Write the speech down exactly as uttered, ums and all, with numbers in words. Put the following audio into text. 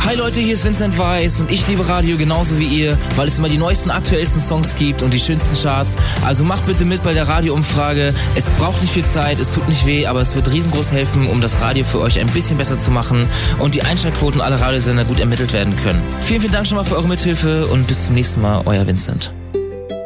Hi Leute, hier ist Vincent Weiss und ich liebe Radio genauso wie ihr, weil es immer die neuesten, aktuellsten Songs gibt und die schönsten Charts. Also macht bitte mit bei der Radioumfrage. Es braucht nicht viel Zeit, es tut nicht weh, aber es wird riesengroß helfen, um das Radio für euch ein bisschen besser zu machen und die Einschaltquoten aller Radiosender gut ermittelt werden können. Vielen, vielen Dank schon mal für eure Mithilfe und bis zum nächsten Mal, euer Vincent.